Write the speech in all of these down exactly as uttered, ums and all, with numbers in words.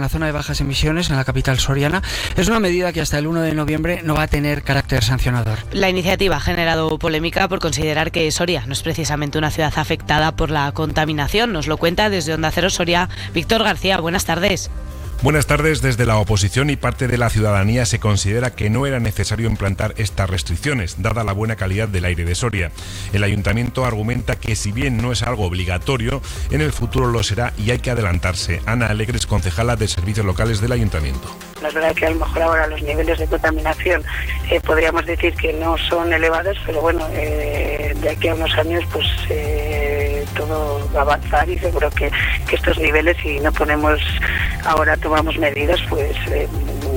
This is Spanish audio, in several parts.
la zona de bajas emisiones en la capital soriana es una medida que hasta el uno de noviembre no va a tener carácter sancionador. La iniciativa ha generado polémica por considerar que Soria no es precisamente una ciudad afectada por la contaminación. Nos lo cuenta desde Onda Cero Soria Víctor García. Buenas tardes. Buenas tardes. Desde la oposición y parte de la ciudadanía se considera que no era necesario implantar estas restricciones, dada la buena calidad del aire de Soria. El ayuntamiento argumenta que si bien no es algo obligatorio, en el futuro lo será y hay que adelantarse. Ana Alegre es concejala de Servicios Locales del Ayuntamiento. Es verdad que a lo mejor ahora los niveles de contaminación eh, podríamos decir que no son elevados, pero bueno, eh, de aquí a unos años pues eh, todo va a avanzar y seguro que, que estos niveles, si no ponemos ahora tomamos medidas, pues eh,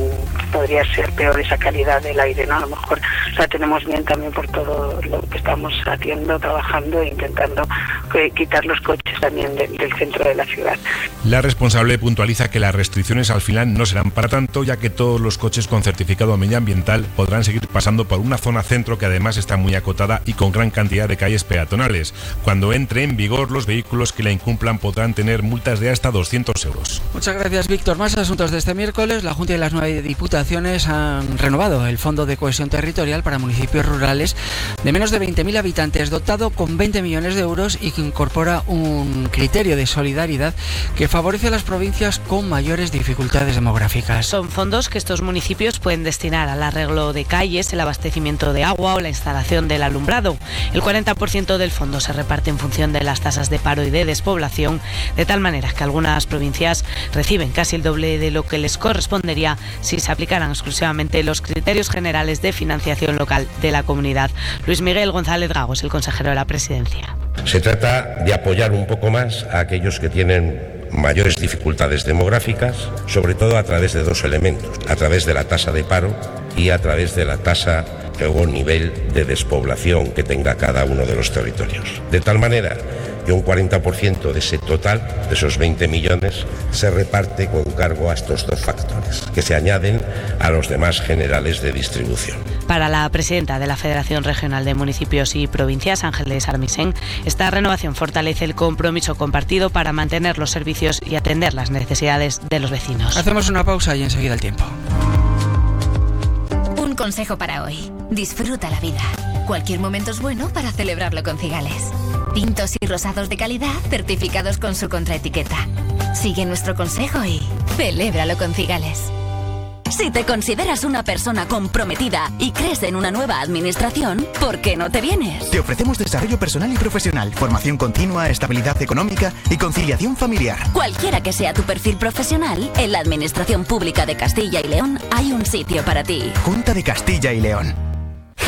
podría ser peor esa calidad del aire, ¿no? A lo mejor la tenemos bien también por todo lo que estamos haciendo, trabajando e intentando que, quitar los coches también de, del centro de la ciudad. La responsable puntualiza que las restricciones al final no serán para tanto, ya que todos los coches con certificado medioambiental podrán seguir pasando por una zona centro que además está muy acotada y con gran cantidad de calles peatonales. Cuando entre en vigor, los vehículos que la incumplan podrán tener multas de hasta doscientos euros. Muchas gracias, Víctor. Más asuntos de este miércoles. La Junta y las nueve diputaciones han renovado el Fondo de Cohesión Territorial para municipios rurales de menos de veinte mil habitantes, dotado con veinte millones de euros y que incorpora un criterio de solidaridad que favorece a las provincias con mayores dificultades demográficas. Son fondos que estos municipios pueden destinar al arreglo de calles, el abastecimiento de agua o la instalación del alumbrado. El cuarenta por ciento del fondo se reparte en función de las tasas de paro y de despoblación, de tal manera que algunas provincias reciben casi el doble de lo que les correspondería si se aplicaran exclusivamente los criterios generales de financiación local de la comunidad. Luis Miguel González Gago es el consejero de la Presidencia. Se trata de apoyar un poco más a aquellos que tienen mayores dificultades demográficas, sobre todo a través de dos elementos, a través de la tasa de paro y a través de la tasa o nivel de despoblación que tenga cada uno de los territorios. De tal manera que un cuarenta por ciento de ese total, de esos veinte millones, se reparte con cargo a estos dos factores, que se añaden a los demás generales de distribución. Para la presidenta de la Federación Regional de Municipios y Provincias, Ángeles Armisen, esta renovación fortalece el compromiso compartido para mantener los servicios y atender las necesidades de los vecinos. Hacemos una pausa y enseguida el tiempo. Un consejo para hoy. Disfruta la vida. Cualquier momento es bueno para celebrarlo con Cigales. Tintos y rosados de calidad certificados con su contraetiqueta. Sigue nuestro consejo y celébralo con Cigales. Si te consideras una persona comprometida y crees en una nueva administración, ¿por qué no te vienes? Te ofrecemos desarrollo personal y profesional, formación continua, estabilidad económica y conciliación familiar. Cualquiera que sea tu perfil profesional, en la Administración Pública de Castilla y León hay un sitio para ti. Junta de Castilla y León.